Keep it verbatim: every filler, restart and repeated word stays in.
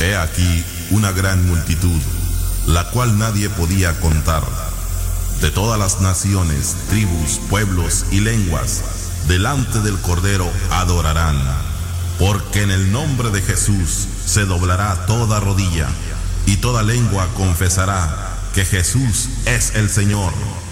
He aquí una gran multitud, la cual nadie podía contar, de todas las naciones, tribus, pueblos y lenguas, delante del Cordero adorarán, porque en el nombre de Jesús se doblará toda rodilla, y toda lengua confesará que Jesús es el Señor,